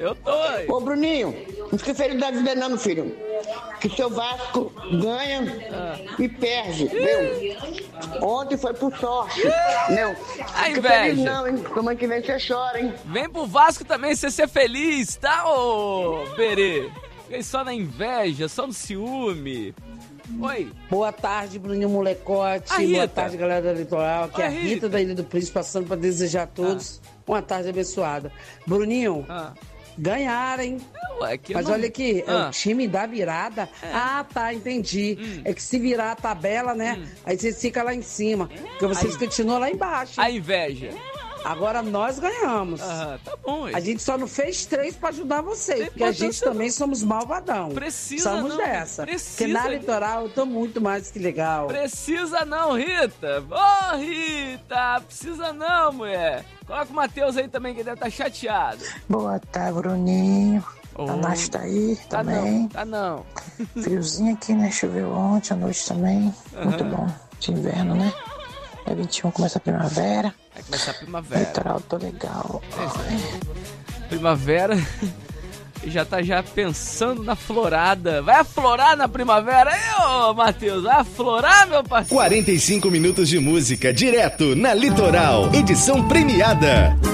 Eu tô aí. Ô, Bruninho, não fica feliz da vida não, meu filho. Que seu Vasco ganha e perde, viu? Ontem foi por sorte, não. A Fica inveja. feliz não, hein? Semana que vem você chora, hein? Vem pro Vasco também você ser feliz, tá, ô Berê? Fiquei só na inveja, só no ciúme. Oi. Boa tarde, Bruninho Molecote. A Rita. Boa tarde, galera da Litoral. Aqui Oi, é a Rita da Ilha do Príncipe, passando para desejar a todos uma tarde abençoada. Bruninho, ganharam, hein? Ué, que Mas não... olha aqui, é o time da virada. Ah, tá, entendi. É que se virar a tabela, né? Aí você fica lá em cima. Porque vocês continuam lá embaixo. A inveja. Agora nós ganhamos. Tá bom. A gente só não fez 3 pra ajudar vocês, porque a gente também somos malvadão. Precisa somos não. dessa. Precisa. Porque na Litoral eu tô muito mais que legal. Precisa não, Rita. Ô, Rita, precisa não, mulher. Coloca o Matheus aí também, que deve estar chateado. Boa tarde, Bruninho. A Nath tá aí também. Tá não. Friozinho aqui, né? Choveu ontem, à noite também. Muito bom. De inverno, né? É 21, começa a primavera. Vai começar a primavera. Litoral, tô legal. Primavera. Já tá pensando na florada. Vai aflorar na primavera aí, ô Matheus? Vai aflorar, meu parceiro? 45 minutos de música direto na Litoral. Edição premiada.